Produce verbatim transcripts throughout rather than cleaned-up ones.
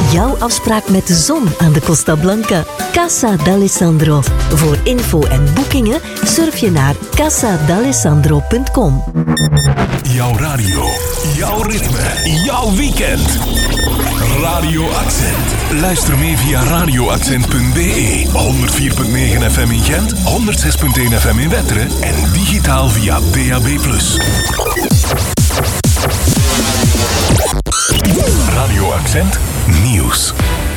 Jouw afspraak met de zon aan de Costa Blanca. Casa d'Alessandro. Voor info en boekingen surf je naar casa d'alessandro punt com. Jouw radio, jouw ritme, jouw weekend. Radio Accent. Luister mee via radio accent punt b e, honderd vier komma negen F M in Gent, honderd zes komma één F M in Wetteren en digitaal via D A B plus. Radio Accent Nieuws.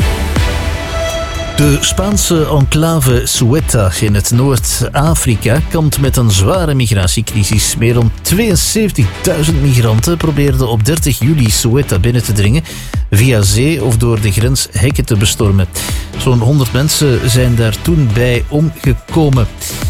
De Spaanse enclave Ceuta in het Noord-Afrika kampt met een zware migratiecrisis. Meer dan tweeënzeventigduizend migranten probeerden op dertig juli Ceuta binnen te dringen via zee of door de grens hekken te bestormen. Zo'n honderd mensen zijn daar toen bij omgekomen.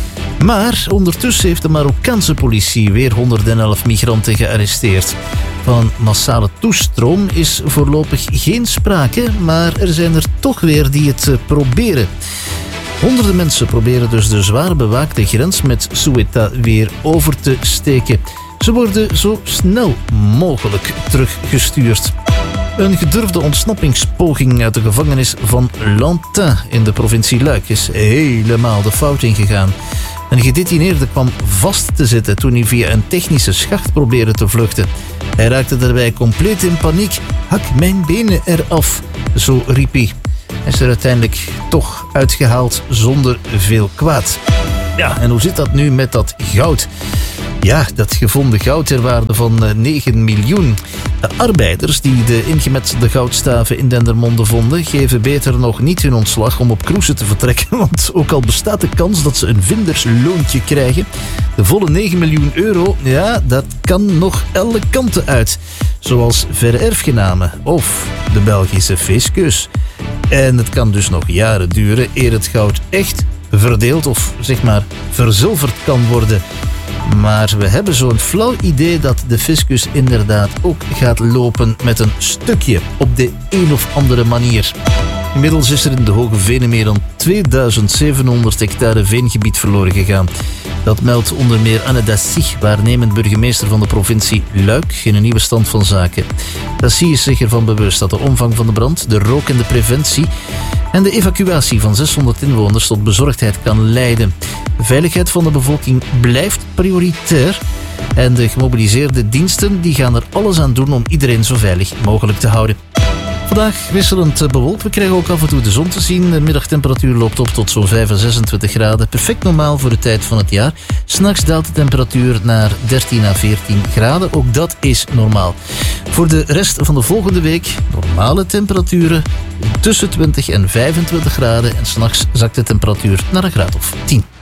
Maar ondertussen heeft de Marokkaanse politie weer honderdelf migranten gearresteerd. Van massale toestroom is voorlopig geen sprake, maar er zijn er toch weer die het proberen. Honderden mensen proberen dus de zwaar bewaakte grens met Ceuta weer over te steken. Ze worden zo snel mogelijk teruggestuurd. Een gedurfde ontsnappingspoging uit de gevangenis van Lantin in de provincie Luik is helemaal de fout ingegaan. Een gedetineerde kwam vast te zitten toen hij via een technische schacht probeerde te vluchten. Hij raakte daarbij compleet in paniek. Hak mijn benen eraf, zo riep hij. Hij is er uiteindelijk toch uitgehaald zonder veel kwaad. Ja, en hoe zit dat nu met dat goud? Ja, dat gevonden goud ter waarde van negen miljoen. De arbeiders die de ingemetselde goudstaven in Dendermonde vonden, geven beter nog niet hun ontslag om op cruise te vertrekken, want ook al bestaat de kans dat ze een vindersloontje krijgen, de volle negen miljoen euro, ja, dat kan nog alle kanten uit. Zoals verre erfgenamen of de Belgische fiscus. En het kan dus nog jaren duren eer het goud echt verdeeld of zeg maar verzilverd kan worden. Maar we hebben zo'n flauw idee dat de fiscus inderdaad ook gaat lopen met een stukje op de een of andere manier. Inmiddels is er in de Hoge Venen meer dan tweeduizend zevenhonderd hectare veengebied verloren gegaan. Dat meldt onder meer Anne Dassy, waarnemend burgemeester van de provincie Luik, in een nieuwe stand van zaken. Dassy is zich ervan bewust dat de omvang van de brand, de rook en de preventie en de evacuatie van zeshonderd inwoners tot bezorgdheid kan leiden. De veiligheid van de bevolking blijft prioritair en de gemobiliseerde diensten die gaan er alles aan doen om iedereen zo veilig mogelijk te houden. Vandaag wisselend bewolkt. We krijgen ook af en toe de zon te zien. De middagtemperatuur loopt op tot zo'n vijfenzesentwintig graden. Perfect normaal voor de tijd van het jaar. 'S Nachts daalt de temperatuur naar dertien à veertien graden. Ook dat is normaal. Voor de rest van de volgende week normale temperaturen tussen twintig en vijfentwintig graden. En 's nachts zakt de temperatuur naar een graad of tien.